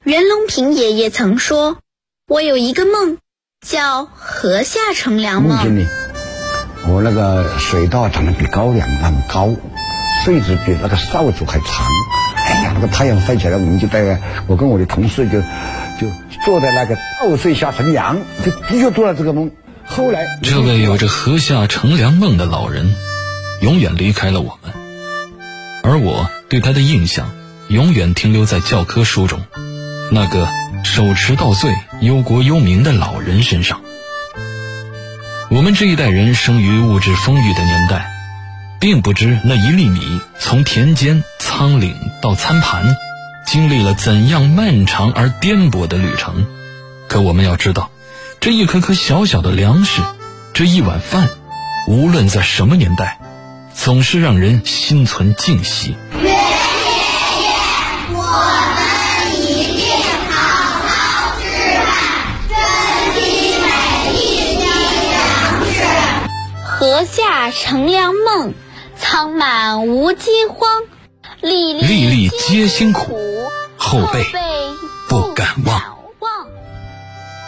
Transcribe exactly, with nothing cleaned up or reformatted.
袁隆平爷爷曾说，我有一个梦叫河下乘凉梦。 梦见你，我那个水稻长得比高粱那么高，穗子比那个扫帚还长。哎呀，那个太阳晒起来，我们就在我跟我的同事就就坐在那个稻穗下乘凉，就的确做了这个梦。后来这位有着河下乘凉梦的老人永远离开了我们，而我对他的印象永远停留在教科书中那个手持稻穗忧国忧民的老人身上。我们这一代人生于物质丰裕的年代，并不知那一粒米从田间仓廪到餐盘经历了怎样漫长而颠簸的旅程。可我们要知道，这一颗颗小小的粮食，这一碗饭，无论在什么年代，总是让人心存敬惜。 袁爷爷，我们一定好好吃饭，珍惜每一滴粮食。 河下乘凉梦，仓满无饥荒，粒粒粒皆辛苦， 苦， 后辈不敢忘。